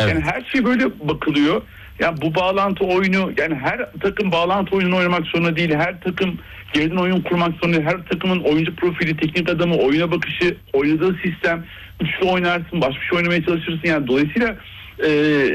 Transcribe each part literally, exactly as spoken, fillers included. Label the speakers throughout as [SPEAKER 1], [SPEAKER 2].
[SPEAKER 1] Evet.
[SPEAKER 2] Yani her şey böyle bakılıyor. Yani bu bağlantı oyunu, yani her takım bağlantı oyununu oynamak zorunda değil. Her takım geriden oyun kurmak zorunda değil. Her takımın oyuncu profili, teknik adamı, oyuna bakışı, oynadığı sistem, üçlü oynarsın, başka bir şey oynamaya çalışırsın. Yani dolayısıyla e,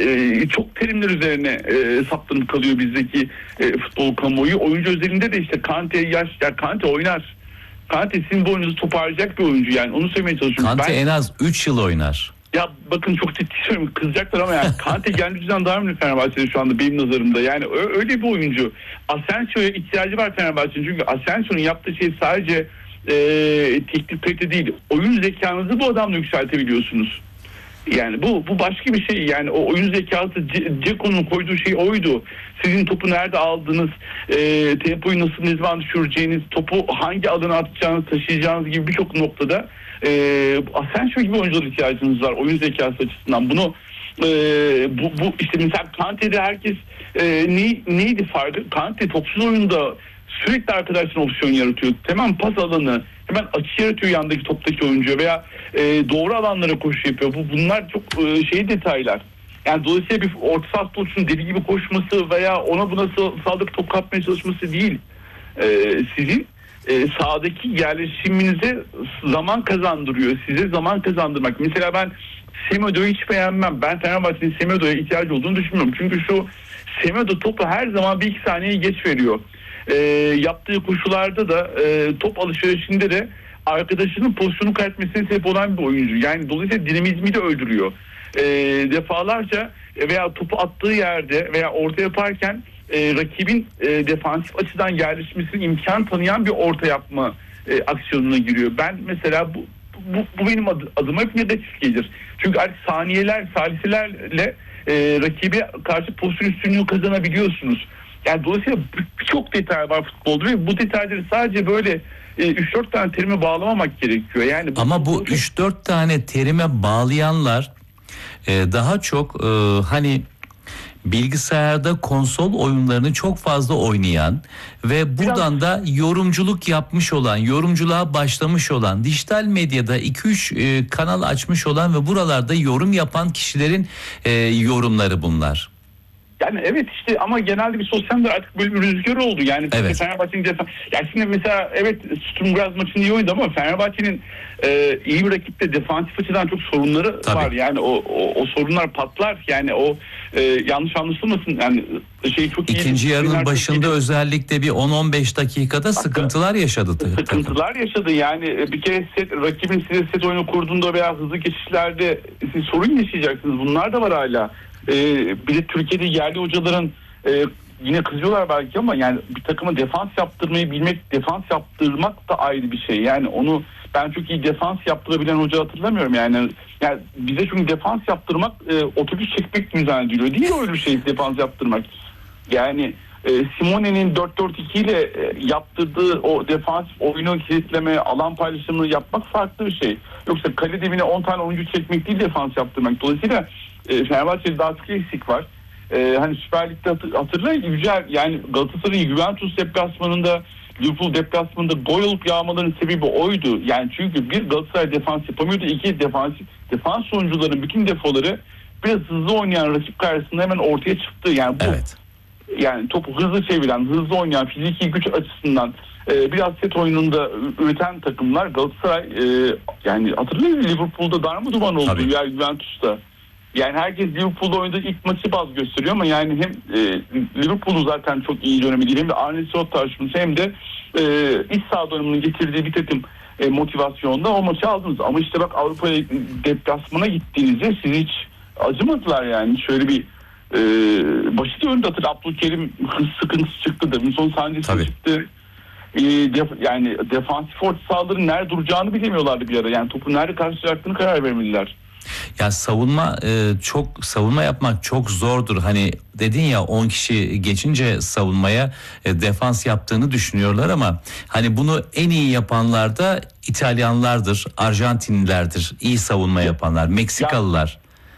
[SPEAKER 2] e, çok terimler üzerine e, saplanıp kalıyor bizdeki e, futbol kamuoyu. Oyuncu özelinde de işte Kante yaş, yani Kante oynar. Kante sizin bu oyununuzu toparlayacak bir oyuncu, yani onu söylemeye çalışıyorum.
[SPEAKER 1] Kante
[SPEAKER 2] Ben,
[SPEAKER 1] en az üç yıl oynar.
[SPEAKER 2] ya bakın çok ciddi söylüyorum, kızacaklar ama yani Kante geldiğinden daha önemli Fenerbahçe'de şu anda benim nazarımda. Yani öyle bir oyuncu. Asensio'ya ihtiyacı var Fenerbahçe'nin, çünkü Asensio'nun yaptığı şey sadece e, teknik kalite değil. Oyun zekanızı bu adamla yükseltebiliyorsunuz. Yani bu bu başka bir şey. Yani o oyun zekası, Ceko'nun koyduğu şey oydu. Sizin topu nerede aldığınız, e, tempoyu nasıl, ne zaman düşüreceğiniz, topu hangi alana atacağınız, taşıyacağınız gibi birçok noktada e, Asensio gibi oyunculara ihtiyacınız var oyun zekası açısından. Bunu e, bu, bu işte mesela Kante'de herkes e, ne, neydi farkı? Kante topsuz oyunda sürekli arkadaşların opsiyon yaratıyor. Hemen pas alanı, hemen açı yaratıyor yandaki toptaki oyuncuya veya e, doğru alanlara koşu yapıyor. Bu bunlar çok e, şey detaylar. Yani dolayısıyla bir orta saha futbolcunun deli gibi koşması veya ona buna saldırıp top kapmaya çalışması değil. E, sizin e, sahadaki yerleşiminize zaman kazandırıyor. Size zaman kazandırmak. Mesela ben Semedo'yu hiç beğenmem. Ben Fenerbahçe'nin Semedo'ya ihtiyacı olduğunu düşünmüyorum. Çünkü şu Semedo topu her zaman bir iki saniye geç veriyor. E, yaptığı koşularda da e, top alışverişinde de arkadaşının pozisyonu kaybetmesine sebep olan bir oyuncu. Yani dolayısıyla dinamizmi de öldürüyor. E, defalarca veya topu attığı yerde veya orta yaparken e, rakibin e, defansif açıdan yerleşmesine imkan tanıyan bir orta yapma e, aksiyonuna giriyor. Ben mesela bu bu, bu benim adı, adıma hep negatif gelir. Çünkü artık saniyeler, saliselerle e, rakibe karşı pozisyon üstünlüğü kazanabiliyorsunuz. Yani dolayısıyla birçok detay var futbolda ve bu detayları sadece böyle üç dört tane terime bağlamamak gerekiyor. Yani bu,
[SPEAKER 1] ama bu üç dört tane terime bağlayanlar e, daha çok e, hani bilgisayarda konsol oyunlarını çok fazla oynayan ve buradan da yorumculuk yapmış olan, yorumculuğa başlamış olan, dijital medyada iki üç e, kanal açmış olan ve buralarda yorum yapan kişilerin e, yorumları bunlar.
[SPEAKER 2] Yani evet işte, ama genelde bir sosyal medya artık böyle bir rüzgar oldu. Yani
[SPEAKER 1] evet.
[SPEAKER 2] Fenerbahçe'nin defans... Yani şimdi mesela evet Sturm Graz maçını iyi oynadı ama Fenerbahçe'nin e, iyi bir rakipte defansif açıdan çok sorunları Tabii. var. Yani o, o, o sorunlar patlar. Yani o e, yanlış anlaşılmasın. Yani şey çok iyi.
[SPEAKER 1] İkinci yarının başında özellikle bir on on beş dakikada Hatta, sıkıntılar yaşadı.
[SPEAKER 2] Sıkıntılar takım. yaşadı. Yani bir kere set, rakibin size set oyunu kurduğunda veya hızlı geçişlerde siz sorun yaşayacaksınız. Bunlar da var hala. Ee, bir de Türkiye'de yerli hocaların e, yine kızıyorlar belki ama yani bir takıma defans yaptırmayı bilmek, defans yaptırmak da ayrı bir şey. Yani onu ben çok iyi defans yaptırabilen hoca hatırlamıyorum yani. Yani bize çünkü defans yaptırmak e, otobüs çekmek mi zannediliyor? Değil öyle bir şey defans yaptırmak. Yani e, Simone'nin dört dört iki ile e, yaptırdığı o defans oyunu kilitleme, alan paylaşımını yapmak farklı bir şey. Yoksa kale dibine on tane oyuncu çekmek değil defans yaptırmak. Dolayısıyla E, Fenerbahçe'de daha çok eksik var. E, hani Süper Lig'de hatır, hatırlayın Yücel, yani Galatasaray'ın Juventus deplasmanında, Liverpool deplasmanında gol olup yağmaların sebebi oydu. Yani çünkü bir Galatasaray defans yapamıyordu. İki defans, defans oyuncuların bütün defoları biraz hızlı oynayan rakip karşısında hemen ortaya çıktı. Yani bu,
[SPEAKER 1] evet.
[SPEAKER 2] Yani topu hızlı çeviren, hızlı oynayan, fiziki güç açısından e, biraz set oyununda üreten takımlar Galatasaray e, yani hatırlayın Liverpool'da darmaduman oldu ya Juventus'ta. Yani herkes Liverpool'da oynadığı ilk maçı baz gösteriyor ama yani hem e, Liverpool'u zaten çok iyi dönemi değil, hem de Arne Slot tartışması hem de e, iç saha döneminin getirdiği bir takım e, motivasyonda o maçı aldınız. Ama işte bak Avrupa deplasmana gittiğinizde sizi hiç acımadılar yani. Şöyle bir e, basit önde hatır Abdülkerim hız sıkıntısı çıktı da son sancısı çıktı. E, def, yani defansif orta sahaların nerede duracağını bilemiyorlardı bir ara. Yani topu nerede karşılayacaktığını karar vermediler.
[SPEAKER 1] Ya savunma e, çok savunma yapmak çok zordur. Hani dedin ya on kişi geçince savunmaya e, defans yaptığını düşünüyorlar ama hani bunu en iyi yapanlar da İtalyanlardır, Arjantinlilerdir. İyi savunma yapanlar, Meksikalılar.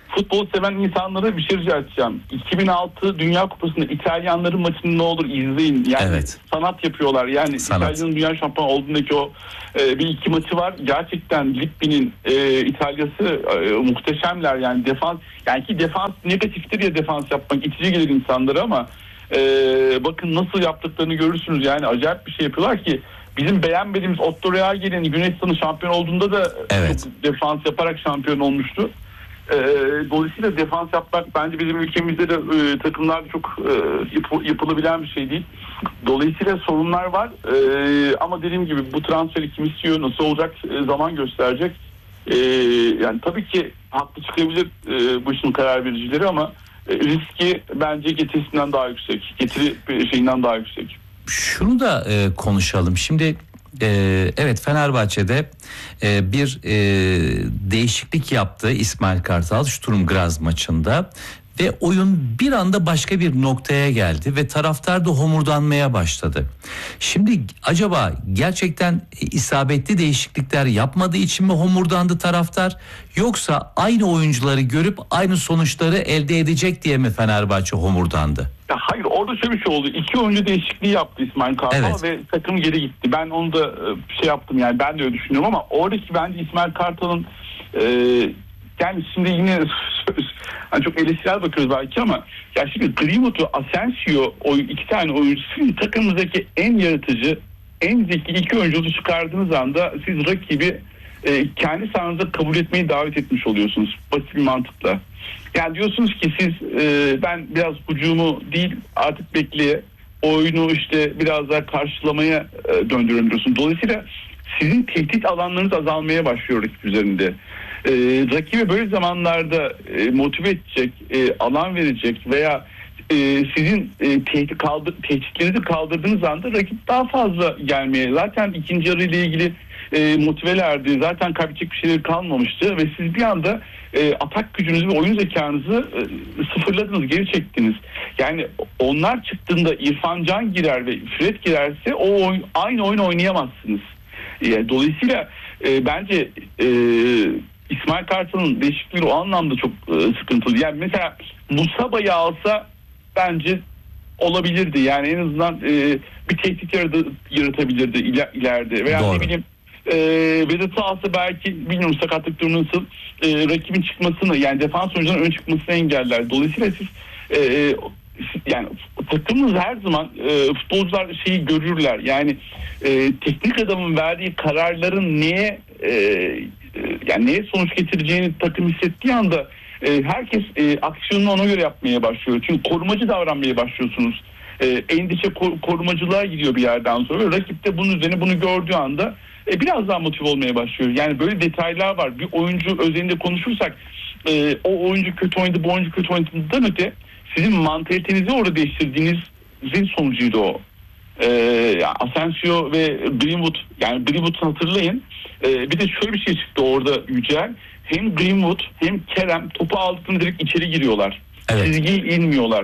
[SPEAKER 2] futbol seven insanlara bir şey rica edeceğim. iki bin altı Dünya Kupası'nda İtalyanların maçını ne olur izleyin. Yani
[SPEAKER 1] evet.
[SPEAKER 2] sanat yapıyorlar. Yani sanat. İtalya'nın dünya şampiyonu olduğundaki o e, bir iki maçı var. Gerçekten Lippi'nin e, İtalya'sı e, muhteşemler. Yani defans, yani ki defans negatiftir ya, defans yapmak itici gelir insanlara ama e, bakın nasıl yaptıklarını görürsünüz. Yani acayip bir şey yapıyorlar ki bizim beğenmediğimiz Otto Reaghi'nin Yunanistan'ın şampiyon olduğunda da
[SPEAKER 1] evet.
[SPEAKER 2] çok defans yaparak şampiyon olmuştu. E, dolayısıyla defans yapmak bence bizim ülkemizde de e, takımlarda çok e, yap, yapılabilen bir şey değil. Dolayısıyla sorunlar var. E, ama dediğim gibi bu transferi kim istiyor, nasıl olacak e, zaman gösterecek. E, yani tabii ki haklı çıkabilir e, bu işin karar vericileri ama e, riski bence getirisinden daha yüksek. Getiri şeyinden daha yüksek.
[SPEAKER 1] Şunu da e, konuşalım. Şimdi e, evet Fenerbahçe'de e, bir e, değişiklik yaptı İsmail Kartal Sturm Graz maçında ve oyun bir anda başka bir noktaya geldi ve taraftar da homurdanmaya başladı. Şimdi acaba gerçekten isabetli değişiklikler yapmadığı için mi homurdandı taraftar, yoksa aynı oyuncuları görüp aynı sonuçları elde edecek diye mi Fenerbahçe homurdandı?
[SPEAKER 2] Ya hayır, orada şöyle bir şey oldu. İki oyuncu değişikliği yaptı İsmail Kartal
[SPEAKER 1] evet.
[SPEAKER 2] ve takım geri gitti. Ben onu da şey yaptım, yani ben de öyle düşünüyorum ama oradaki bence İsmail Kartal'ın e, yani şimdi yine hani çok eleştirel bakıyoruz belki ama ya şimdi Greenwood'u, Asensio o iki tane oyuncusu takımımızdaki en yaratıcı, en zeki iki oyuncuyu çıkardığınız anda siz rakibi e, kendi sahanızda kabul etmeyi davet etmiş oluyorsunuz. Basit bir mantıkla. Yani diyorsunuz ki siz e, ben biraz hücumu değil artık bekleye, oyunu işte biraz daha karşılamaya e, döndürüyorum diyorsunuz. Dolayısıyla sizin tehdit alanlarınız azalmaya başlıyor rakip üzerinde. E, rakibi böyle zamanlarda e, motive edecek, e, alan verecek veya e, sizin e, tehdit kaldır, tehditlerinizi kaldırdığınız anda rakip daha fazla gelmeye, zaten ikinci yarı ile ilgili e, motivelerdi. Zaten kaybedecek bir şeyler kalmamıştı ve siz bir anda e, atak gücünüzü ve oyun zekanızı e, sıfırladınız, geri çektiniz. Yani onlar çıktığında İrfan Can girer ve Fred girerse o oyun, aynı oyun oynayamazsınız. E, dolayısıyla e, bence e, İsmail Kartal'ın değişikliği o anlamda çok e, sıkıntılı. Yani mesela Musaba'yı alsa bence olabilirdi. Yani en azından e, bir tehdit yaratabilirdi iler, ileride. Veya
[SPEAKER 1] Doğru.
[SPEAKER 2] ne bileyim e, Vedat'ı alsa belki, bilmiyorum sakatlık durumu nasıl, e, rakibin çıkmasını, yani defans oyuncuların ön çıkmasını engeller. Dolayısıyla siz e, yani takımımız her zaman e, futbolcular şeyi görürler. Yani e, teknik adamın verdiği kararların neye e, yani neye sonuç getireceğini takım hissettiği anda e, herkes e, aksiyonunu ona göre yapmaya başlıyor. Çünkü korumacı davranmaya başlıyorsunuz. E, endişe kor, korumacılığa gidiyor bir yerden sonra. Rakip de bunun üzerine bunu gördüğü anda e, biraz daha motive olmaya başlıyor. Yani böyle detaylar var. Bir oyuncu özelinde konuşursak e, o oyuncu kötü oynadı, bu oyuncu kötü oynadığından öte sizin mantalitenizi orada değiştirdiğinizin sonucuydu o. Ee, Asensio ve Greenwood, yani Greenwood'u hatırlayın. Ee, bir de şöyle bir şey çıktı orada Yücel. Hem Greenwood hem Kerem topu aldıklarında direkt içeri giriyorlar. Evet. Çizgiye inmiyorlar.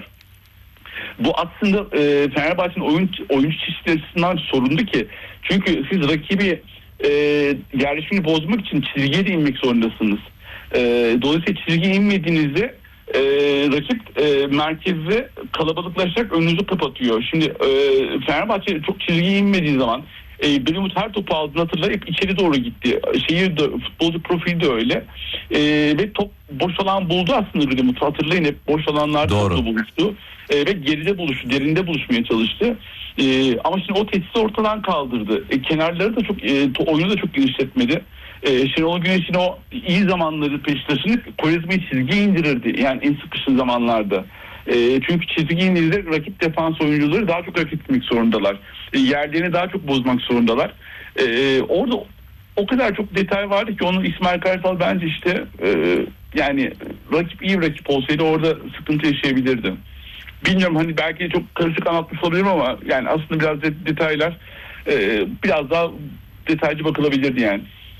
[SPEAKER 2] Bu aslında e, Fenerbahçe'nin oyun, oyuncu çeşitleri açısından sorundu ki. Çünkü siz rakibi e, yerleşimini bozmak için çizgiye de inmek zorundasınız. E, dolayısıyla çizgiye inmediğinizde Ee, rakip e, merkezde kalabalıklaşarak önünüzü kapatıyor. Şimdi e, Fenerbahçe çok çizgiye inmediği zaman e, Greenwood her topu aldığını hatırlayıp içeri doğru gitti. Şehir de, futbolcu profili de öyle. E, ve top boş alan buldu aslında Greenwood. Hatırlayın, hep boş alanlarda toplu buluştu. E, ve geride buluştu, derinde buluşmaya çalıştı. E, ama şimdi o tehdidi ortadan kaldırdı. E, kenarları da çok, e, oyunu da çok genişletmedi. Ee, Şenol Güneş'in o iyi zamanları Beşiktaş'ın Korizma'yı çizgiye indirirdi. Yani en sıkışın zamanlarda. Ee, çünkü çizgiye indirirse rakip defans oyuncuları daha çok hareket etmek zorundalar. Ee, yerlerini daha çok bozmak zorundalar. Ee, orada o kadar çok detay vardı ki onu İsmail Kartal bence işte e, yani rakip iyi bir rakip olsaydı orada sıkıntı yaşayabilirdi. Bilmiyorum, hani belki çok karışık anlatmış olabilirim ama yani aslında biraz detaylar e, biraz daha detaycı bakılabilirdi yani.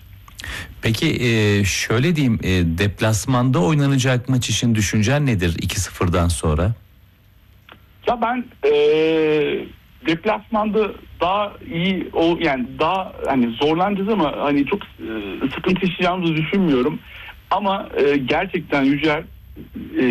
[SPEAKER 1] Peki şöyle diyeyim, deplasmanda oynanacak maç için düşüncen nedir iki sıfırdan sonra?
[SPEAKER 2] Ya ben e, deplasmanda daha iyi o, yani daha hani zorlanacağız ama hani çok e, sıkıntı yaşayacağımızı düşünmüyorum. Ama e, gerçekten Yücel e,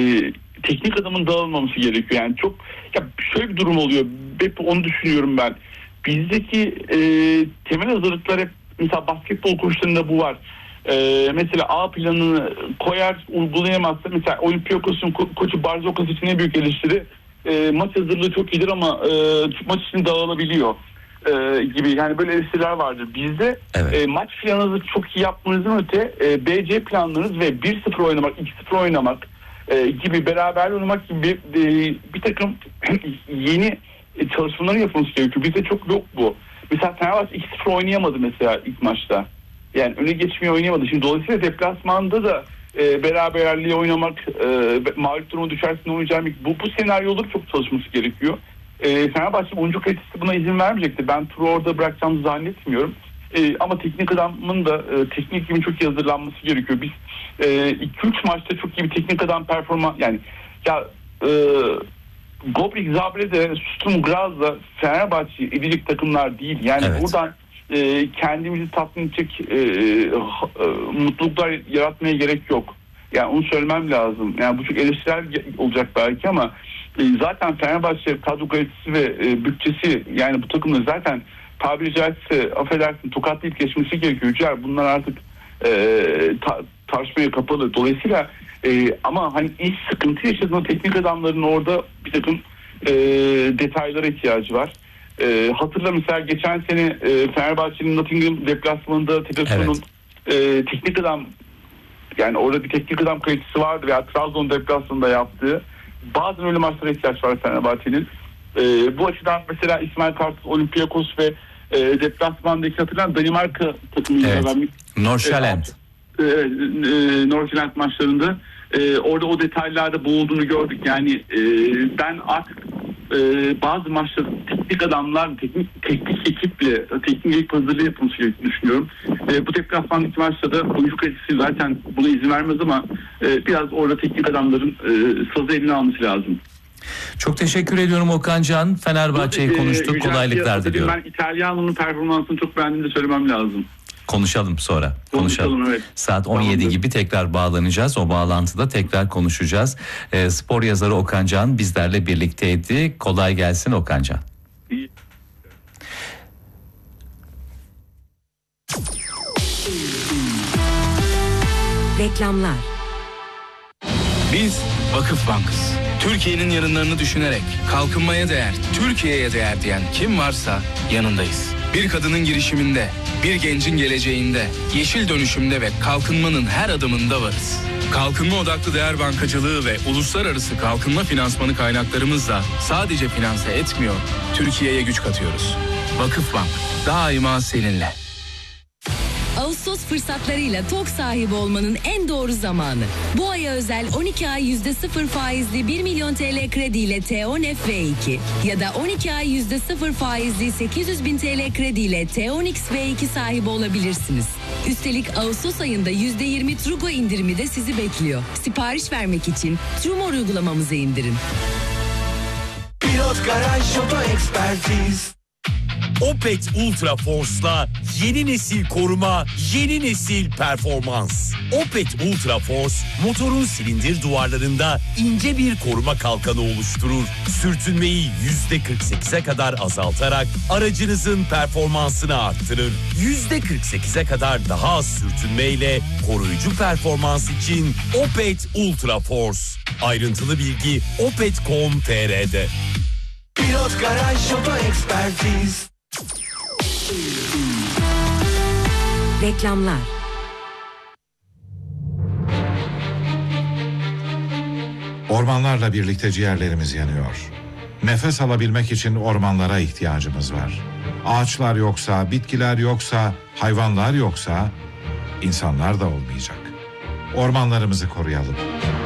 [SPEAKER 2] teknik adamın dağılmaması gerekiyor. Yani çok ya şöyle bir durum oluyor. Hep onu düşünüyorum ben. Bizdeki e, temel hazırlıklar hep mesela basketbol koçlarında bu var. E, mesela A planını koyar, uygulayamazsa mesela Olympiakos'un ko- koçu Barzokas için ne büyük eleştiri. E, maç hazırlığı çok iyidir ama e, maç için dağılabiliyor. E, gibi yani böyle eleştiriler vardır. Bizde
[SPEAKER 1] evet.
[SPEAKER 2] e, maç planınızı çok iyi yapmanızın öte e, B C planlarınız ve bir sıfır oynamak, iki sıfır oynamak e, gibi beraber oynamak gibi e, bir takım yeni çalışmaların yapılması gerekiyor. Bizde çok yok bu. Mesela Fenerbahçe iki sıfır oynayamadı mesela ilk maçta. Yani öne geçmeyi oynayamadı. Şimdi dolayısıyla deplasmanda da e, beraberliği oynamak, e, mağlup duruma düşersin oynayacağım. Bu, bu senaryoları çok çalışması gerekiyor. E, Fenerbahçe oyuncu kalitesi buna izin vermeyecektir. Ben turu orada bırakacağımı zannetmiyorum. E, ama teknik adamın da e, teknik gibi çok iyi hazırlanması gerekiyor. Biz iki üç e, maçta çok iyi bir teknik adam performans yani ya e, Gobrik, Zabre'de, Sturm Graz'da Fenerbahçe edecek takımlar değil. Yani evet. Buradan e, kendimizi tatmin edecek e, e, mutluluklar yaratmaya gerek yok. Yani onu söylemem lazım. Yani bu çok eleştiriler olacak belki ama e, zaten Fenerbahçe kadro kalitesi ve e, bütçesi yani bu takımda zaten tabiri caizse affedersin tokatlayıp geçmesi gerekiyor. Yücel, bunlar artık e, ta, tartışmaya kapalı. Dolayısıyla e, ama hani iş sıkıntı yaşadığında teknik adamların orada bir takım e, detaylara ihtiyacı var. E, hatırla mesela geçen sene e, Fenerbahçe'nin Nottingham deplasmanında Tedesco'nun evet. e, teknik adam yani orada bir teknik adam kalitesi vardı veya Trabzon deplasmanında yaptığı bazen öyle maçlara ihtiyaç var Fenerbahçe'nin. E, bu açıdan mesela İsmail Kartal, Olympiakos ve e, deplasmandaki hatırlanan Danimarka takımıyla
[SPEAKER 1] evet.
[SPEAKER 2] ben
[SPEAKER 1] Nordsjælland
[SPEAKER 2] e, e, e, Nordsjælland maçlarında e, orada o detaylarda boğulduğunu gördük. Yani e, ben artık e, bazı maçlarda teknik adamlar, teknik teknik ekiple teknik ekip hazırlığı yapılması gerektiğini düşünüyorum. E, bu deplasmandaki maçta da oyuncu kalitesi zaten buna izin vermez ama e, biraz orada teknik adamların e, sazı eline alması lazım.
[SPEAKER 1] Çok teşekkür ediyorum Okan Can. Fenerbahçe'yi konuştuk. Yücel, kolaylıklar diliyorum.
[SPEAKER 2] Ben İtalyanlı'nın performansını çok beğendiğimi de söylemem lazım.
[SPEAKER 1] Konuşalım sonra. Konuşalım. Konuşalım evet. Saat on yedi Tamamdır. Gibi tekrar bağlanacağız. O bağlantıda tekrar konuşacağız. E, spor yazarı Okan Can bizlerle birlikteydi. Kolay gelsin Okan Can. İyi.
[SPEAKER 3] Reklamlar.
[SPEAKER 4] Biz Vakıf Bank'ız. Türkiye'nin yarınlarını düşünerek kalkınmaya değer, Türkiye'ye değer diyen kim varsa yanındayız. Bir kadının girişiminde, bir gencin geleceğinde, yeşil dönüşümde ve kalkınmanın her adımında varız. Kalkınma odaklı değer bankacılığı ve uluslararası kalkınma finansmanı kaynaklarımızla sadece finanse etmiyor, Türkiye'ye güç katıyoruz. Vakıfbank, daima seninle.
[SPEAKER 3] Ağustos fırsatlarıyla TOK sahibi olmanın en doğru zamanı. Bu aya özel on iki ay yüzde sıfır faizli bir milyon T L krediyle Teon F V iki ya da on iki ay yüzde sıfır faizli sekiz yüz bin T L krediyle Teon X V iki sahibi olabilirsiniz. Üstelik Ağustos ayında yüzde yirmi Trugo indirimi de sizi bekliyor. Sipariş vermek için Trumor uygulamamızı indirin.
[SPEAKER 5] Pilot Garaj Oto Ekspertiz. Opet Ultra Force'la yeni nesil koruma, yeni nesil performans. Opet Ultra Force, motorun silindir duvarlarında ince bir koruma kalkanı oluşturur. Sürtünmeyi yüzde kırk sekize kadar azaltarak aracınızın performansını arttırır. yüzde kırk sekize kadar daha az sürtünmeyle koruyucu performans için Opet Ultra Force. Ayrıntılı bilgi opet nokta com nokta tr'de. Pilot Garaj Oto Ekspertiz.
[SPEAKER 3] Reklamlar.
[SPEAKER 6] Ormanlarla birlikte ciğerlerimiz yanıyor. Nefes alabilmek için ormanlara ihtiyacımız var. Ağaçlar yoksa, bitkiler yoksa, hayvanlar yoksa insanlar da olmayacak. Ormanlarımızı koruyalım.